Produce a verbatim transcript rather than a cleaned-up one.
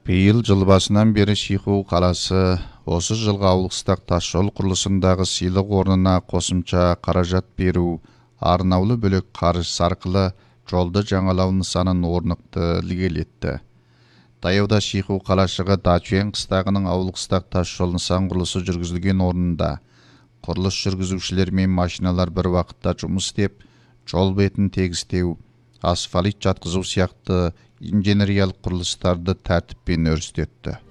Бейіл жыл басынан бері Шиху қаласы осы жылғы Ауылқыстақ тас жол құрылысындағы сыйлық орнына қосымша қаражат беру, арнаулы бөлек қаржы арқылы жолды жаңалау нысанын орнықты ілгерілетті. Таяуда Шиху қалашығы Дачуэн қыстағының Ауылқыстақ тас жол нысан құрылысы жүргізілген орнында құрылыс жүргізушілер мен машиналар бір уақытта жұмыс істеп, жол бетін тегістеу, асфальт жатқызу сияқты инженериялық құрылыстарды тәртіппен өрістетті.